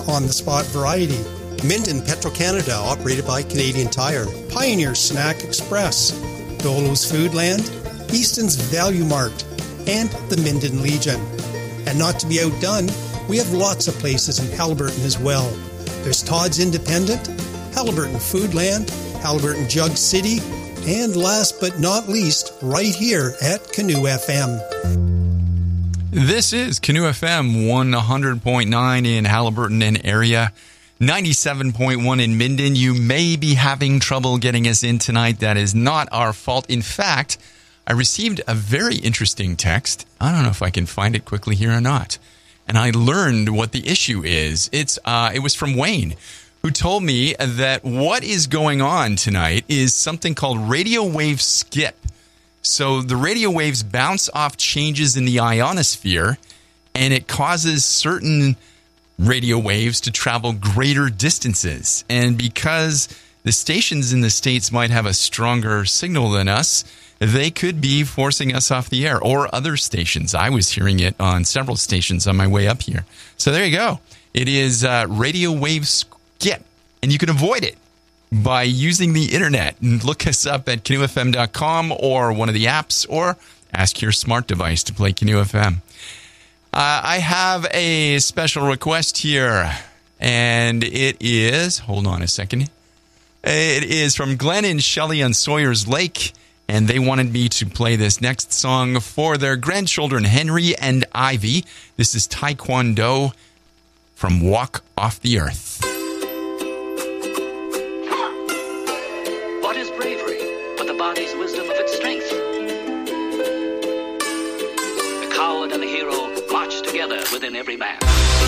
on-the-spot variety. Minden Petro-Canada, operated by Canadian Tire. Pioneer Snack Express. Dolo's Foodland. Easton's Value Mart. And the Minden Legion. And not to be outdone, we have lots of places in Haliburton as well. There's Todd's Independent, Haliburton Foodland, Haliburton Jug City, and last but not least, right here at Canoe FM. This is Canoe FM 100.9 in Haliburton and area, 97.1 in Minden. You may be having trouble getting us in tonight. That is not our fault. In fact, I received a very interesting text. I don't know if I can find it quickly here or not. And I learned what the issue is. It was from Wayne, who told me that what is going on tonight is something called radio wave skip. So the radio waves bounce off changes in the ionosphere, and it causes certain radio waves to travel greater distances. And because the stations in the States might have a stronger signal than us, they could be forcing us off the air, or other stations. I was hearing it on several stations on my way up here. So there you go. It is radio wave skip, and you can avoid it by using the internet. And look us up at canoefm.com or one of the apps, or ask your smart device to play Canoe FM. I have a special request here, and it is, hold on a second. It is from Glenn and Shelley on Sawyer's Lake. And they wanted me to play this next song for their grandchildren, Henry and Ivy. This is Taekwondo from Walk Off the Earth. What is bravery but the body's wisdom of its strength? The coward and the hero march together within every man.